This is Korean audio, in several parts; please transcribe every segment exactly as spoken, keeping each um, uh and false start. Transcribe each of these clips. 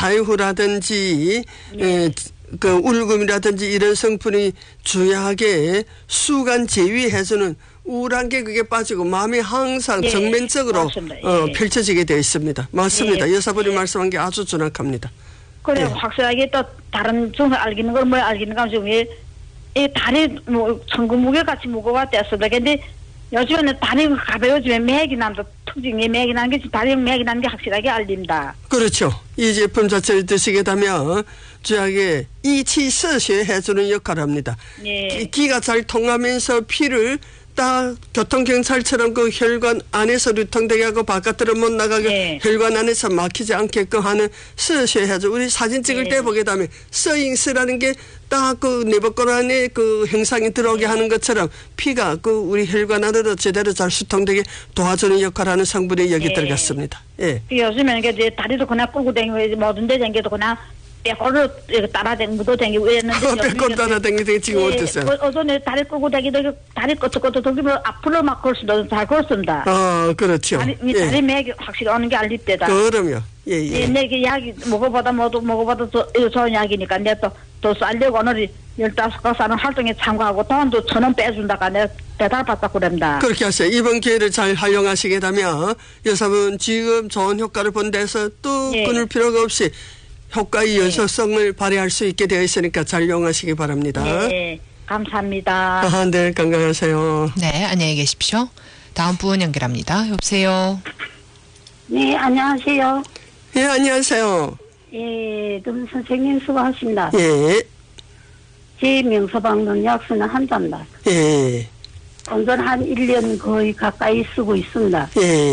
자유후라든지 네. 에, 그 울금이라든지 이런 성분이 주요하게 수간 제위해주는 우울한 게 그게 빠지고 마음이 항상 네. 정면적으로 네. 어, 펼쳐지게 되어 있습니다. 맞습니다. 네. 여사분이 네. 말씀한 게 아주 정확합니다. 그래 네. 확실하게 또 다른 증상 알기는 걸 뭐 알기는 가 지금 이 다리 뭐 천근 무게 같이 무거웠댔습니다. 근데 요즘에는 다리 가벼워지면 맥이 난다. 특징이 맥이 나는 게 다리 맥이 나는 게 확실하게 알립니다. 그렇죠. 이 제품 자체를 드시게 되면 주하게 이치서시에 해주는 역할을 합니다. 네. 기가 잘 통하면서 피를 딱 교통경찰처럼 그 혈관 안에서 유통되게 하고 바깥으로 못 나가게 네. 혈관 안에서 막히지 않게끔 하는 서시에 해줘. 우리 사진 찍을 네. 때 보게 되면 서잉스라는 게 딱 그 내복골 안에 그 형상이 들어오게 네. 하는 것처럼 피가 그 우리 혈관 안으로 제대로 잘 수통되게 도와주는 역할을 하는 성분이 여기 네. 들어갔습니다. 예. 요즘에는 이제 다리도 그냥 끌고 다니고 모든 데 댕겨도 그냥 빼골로 따라다니고도 다니고 이랬는데 빼골 따라다니고 지금 예, 어땠어요? 어전에 다리 끌고 다니도 다리 끄떡끄떡 돌리면 앞으로 막 걸 수도 잘 걸습니다. 아 그렇죠. 다리, 예. 다리 맥이 확실히 오는 게 알릴 때다. 그럼요. 예예. 예. 내게 약이 먹어보다 모두 먹어보다 저, 좋은 약이니까 내가 또 쌀려고 오늘 열다섯 가사는 활동에 참가하고 돈도 천 원 빼준다가 내가 배달 받다 그럽니다. 그렇게 하세요. 이번 기회를 잘 활용하시게 되면 여사분 지금 좋은 효과를 본 데서 또 예. 끊을 필요가 없이 효과의 연속성을 네. 발휘할 수 있게 되어 있으니까 잘 이용하시기 바랍니다. 네, 감사합니다. 아, 네, 건강하세요. 네, 안녕히 계십시오. 다음 분 연결합니다. 여보세요. 네, 안녕하세요. 예, 안녕하세요. 예, 금 선생님 수고하십니다. 예. 제 명서방론 약수는 한 잔다. 예. 온전 한 일 년 거의 가까이 쓰고 있습니다.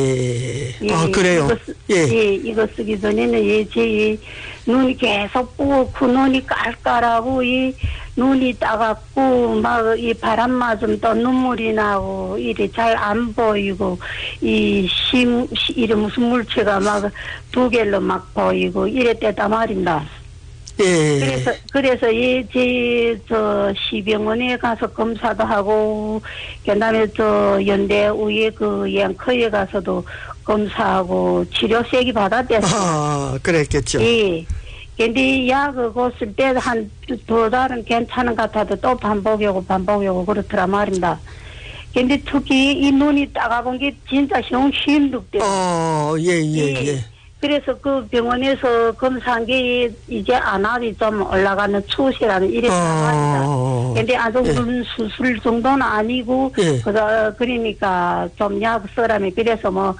예. 예, 아, 그래요? 이거 쓰, 예. 예, 이거 쓰기 전에는 예, 제 눈이 계속 뿌옇고 눈이 깔깔하고 이 눈이 따갑고 막 이 바람 맞으면 또 눈물이 나고 이래 잘 안 보이고 이 심, 이래 무슨 물체가 막 두 개로 막 보이고 이랬대다 말입니다. 예. 그래서, 그래서, 이, 제, 저, 시병원에 가서 검사도 하고, 그 다음에 저, 연대 위에 그, 앵커에 가서도 검사하고, 치료 세기 받았댔어요. 아, 그랬겠죠. 예. 근데 약을 줬을 때 한 두 달은 괜찮은 것 같아도 또 반복이고 반복이고 그렇더라 말입니다. 근데 특히 이 눈이 따가운 게 진짜 영 힘들대요. 어, 예, 예, 예. 그래서 그 병원에서 검사한 게 이제 안압이 좀 올라가는 추세라는 이랬단 말이다. 어, 근데 아주 예. 무슨 수술 정도는 아니고, 예. 그다, 그러니까 좀 약 쓰라며. 그래서 뭐,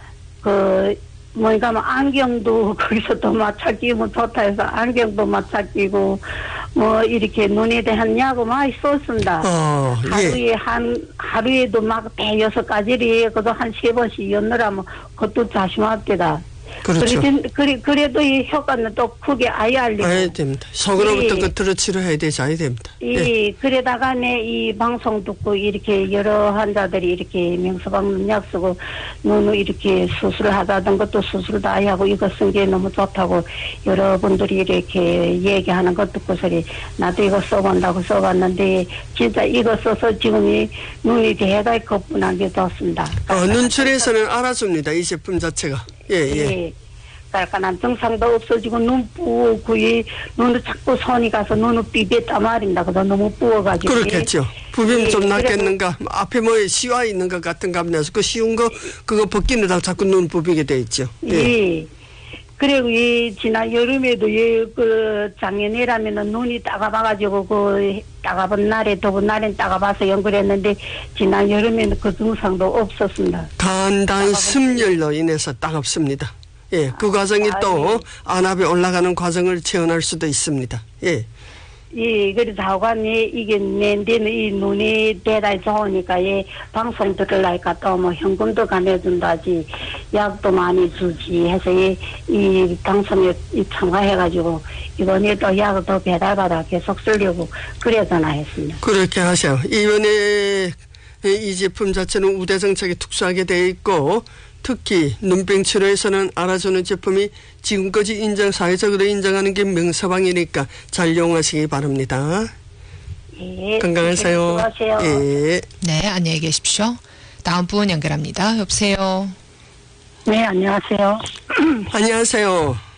그, 뭐니까 뭐 안경도 거기서 또 맞춰 끼면 좋다 해서 안경도 맞춰 끼고, 뭐 이렇게 눈에 대한 약을 많이 썼습니다. 어, 하루에 예. 한, 하루에도 막 대여섯 가지를, 그도 한 세 번씩 연느라면 그것도 자심합니다. 그렇죠. 그래, 그래, 그래도 이 효과는 또 크게 아예 알리고. 아예 됩니다. 속으로부터 예. 끝으로 치료해야 되지, 아예 됩니다. 이, 예. 그러다가 내 이 방송 듣고 이렇게 여러 환자들이 이렇게 명서방 약 쓰고 눈을 이렇게 수술을 하다던 것도 수술 다 하고 이거 쓴 게 너무 좋다고 여러분들이 이렇게 얘기하는 것 듣고서리 나도 이거 써본다고 써봤는데 진짜 이거 써서 지금 이 눈이 대단히 거뿐한 게 좋습니다. 어, 눈출에서는 알아줍니다. 이 제품 자체가. 예, 예. 예. 깔끔한 증상도 없어지고 눈 부고 이 눈을 자꾸 손이 가서 눈을 비볐다 말입니다. 그래서 너무 부어가지고. 그렇겠죠. 부비면 예, 좀 낫겠는가. 앞에 뭐 시와 있는 것 같은 감내서 그 쉬운 거 그거 벗기느라 자꾸 눈 부비게 돼 있죠. 예. 예. 그리고 이 지난 여름에도 이그 작년이라면은 눈이 따가봐가지고 그 따가본 날에 더운 날엔 따가봐서 연결했는데 지난 여름에는 그 증상도 없었습니다. 간단 습열로 인해서 따갑습니다. 예, 그 과정이 아, 또 예. 안압에 올라가는 과정을 체험할 수도 있습니다. 예. 예, 그래서 하관이 이게 내 데는 이 눈이 대단히 좋으니까 예, 방송 들으려니까 또 뭐 현금도 가내준다지 약도 많이 주지 해서 이, 이 방송에 이 참가해가지고 이번에 또 약을 더 배달받아 계속 쓰려고 그래 전화했습니다. 그렇게 하세요. 이번에 이 제품 자체는 우대정책에 특수하게 되어 있고 특히 눈병 치료에서는 알아주는 제품이 지금까지 인정, 사회적으로 인정하는 게 명서방이니까 잘 이용하시기 바랍니다. 예, 건강하세요. 수고하세요. 예. 네, 안녕히 계십시오. 다음 분 연결합니다. 여보세요. 네, 안녕하세요. 안녕하세요.